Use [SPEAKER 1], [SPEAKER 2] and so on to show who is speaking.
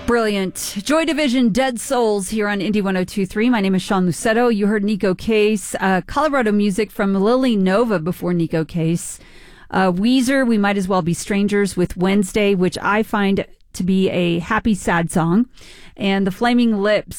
[SPEAKER 1] Brilliant. Joy Division, Dead Souls here on Indie 102.3. My name is Sean Lucetto. You heard Nico Case. Colorado music from Lily Nova before Nico Case. Weezer, We Might As Well Be Strangers with Wednesday, which I find to be a happy, sad song. And The Flaming Lips.